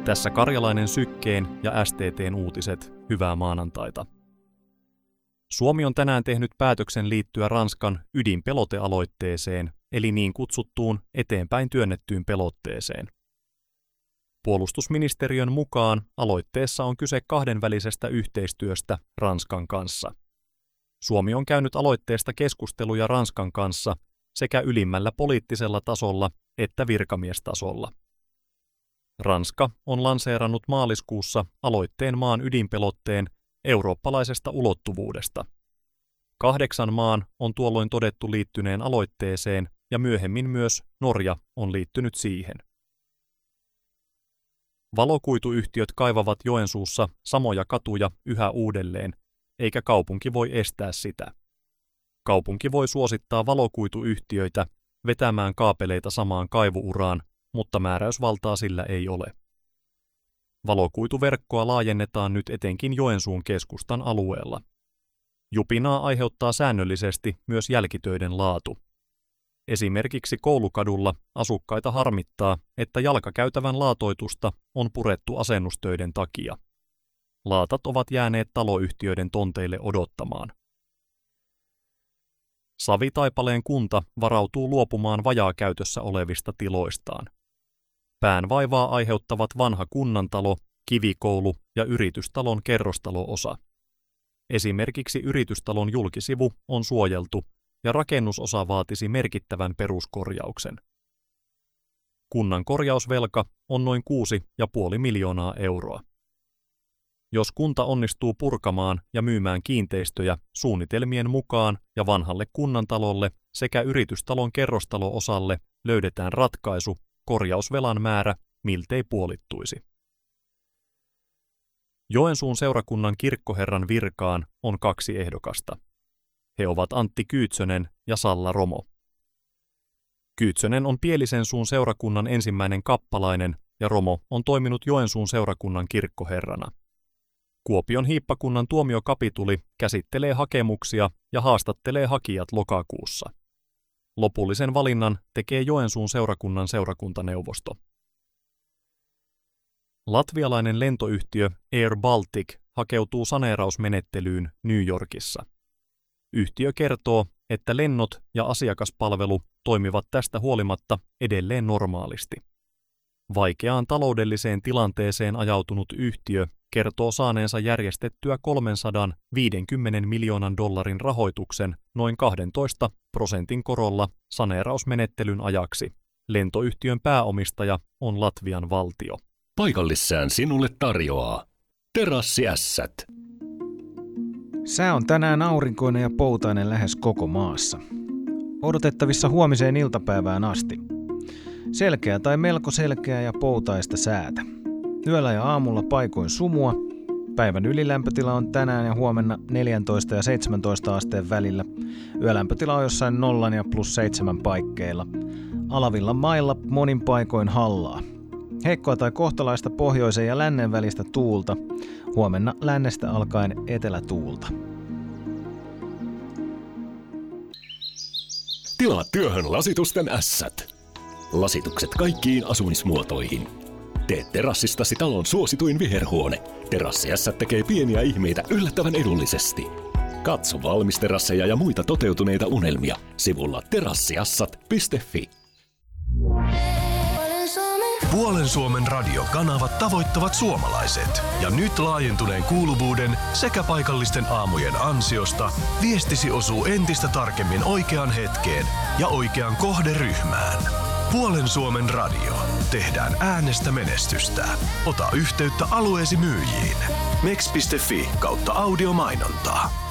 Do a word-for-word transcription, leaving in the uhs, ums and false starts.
Tässä Karjalainen Sykkeen ja S T T:n uutiset. Hyvää maanantaita. Suomi on tänään tehnyt päätöksen liittyä Ranskan ydinpelotealoitteeseen, eli niin kutsuttuun eteenpäin työnnettyyn pelotteeseen. Puolustusministeriön mukaan aloitteessa on kyse kahdenvälisestä yhteistyöstä Ranskan kanssa. Suomi on käynyt aloitteesta keskusteluja Ranskan kanssa sekä ylimmällä poliittisella tasolla että virkamiestasolla. Ranska on lanseerannut maaliskuussa aloitteen maan ydinpelotteen eurooppalaisesta ulottuvuudesta. Kahdeksan maan on tuolloin todettu liittyneen aloitteeseen ja myöhemmin myös Norja on liittynyt siihen. Valokuituyhtiöt kaivavat Joensuussa samoja katuja yhä uudelleen, eikä kaupunki voi estää sitä. Kaupunki voi suosittaa valokuituyhtiöitä vetämään kaapeleita samaan kaivuuraan, mutta määräysvaltaa sillä ei ole. Valokuituverkkoa laajennetaan nyt etenkin Joensuun keskustan alueella. Jupinaa aiheuttaa säännöllisesti myös jälkitöiden laatu. Esimerkiksi Koulukadulla asukkaita harmittaa, että jalkakäytävän laatoitusta on purettu asennustöiden takia. Laatat ovat jääneet taloyhtiöiden tonteille odottamaan. Savitaipaleen kunta varautuu luopumaan vajaakäytössä olevista tiloistaan. Päänvaivaa aiheuttavat vanha kunnantalo, kivikoulu ja yritystalon kerrostalo-osa. Esimerkiksi yritystalon julkisivu on suojeltu ja rakennusosa vaatisi merkittävän peruskorjauksen. Kunnan korjausvelka on noin kuusi pilkku viisi miljoonaa euroa. Jos kunta onnistuu purkamaan ja myymään kiinteistöjä suunnitelmien mukaan ja vanhalle kunnantalolle sekä yritystalon kerrostalo-osalle löydetään ratkaisu, korjausvelan määrä miltei puolittuisi. Joensuun seurakunnan kirkkoherran virkaan on kaksi ehdokasta. He ovat Antti Kyytsönen ja Salla Romo. Kyytsönen on Pielisensuun seurakunnan ensimmäinen kappalainen ja Romo on toiminut Joensuun seurakunnan kirkkoherrana. Kuopion hiippakunnan tuomiokapituli käsittelee hakemuksia ja haastattelee hakijat lokakuussa. Lopullisen valinnan tekee Joensuun seurakunnan seurakuntaneuvosto. Latvialainen lentoyhtiö Air Baltic hakeutuu saneerausmenettelyyn New Yorkissa. Yhtiö kertoo, että lennot ja asiakaspalvelu toimivat tästä huolimatta edelleen normaalisti. Vaikeaan taloudelliseen tilanteeseen ajautunut yhtiö kertoo saaneensa järjestettyä kolmesataaviisikymmentä miljoonan dollarin rahoituksen noin kaksitoista prosentin korolla saneerausmenettelyn ajaksi. Lentoyhtiön pääomistaja on Latvian valtio. Paikallissään sinulle tarjoaa Terassiässät. Sää on tänään aurinkoinen ja poutainen lähes koko maassa. Odotettavissa huomiseen iltapäivään asti. Selkeä tai melko selkeää ja poutaista säätä. Yöllä ja aamulla paikoin sumua. Päivän ylilämpötila on tänään ja huomenna neljätoista ja seitsemäntoista asteen välillä. Yölämpötila on jossain nollan ja plus seitsemän paikkeilla. Alavilla mailla monin paikoin hallaa. Heikkoa tai kohtalaista pohjoisen ja lännen välistä tuulta. Huomenna lännestä alkaen etelätuulta. Tilaa työhön lasitusten ässät. Lasitukset kaikkiin asumismuotoihin. Tee terassistasi talon suosituin viherhuone. Terassiässät tekee pieniä ihmeitä yllättävän edullisesti. Katso valmisterasseja ja muita toteutuneita unelmia sivulla terassiassat piste fi. Puolen Suomen radiokanavat tavoittavat suomalaiset. Ja nyt laajentuneen kuuluvuuden sekä paikallisten aamujen ansiosta viestisi osuu entistä tarkemmin oikeaan hetkeen ja oikeaan kohderyhmään. Puolen Suomen radio. Tehdään äänestä menestystä. Ota yhteyttä alueesi myyjiin. meks piste fi kautta audiomainontaa.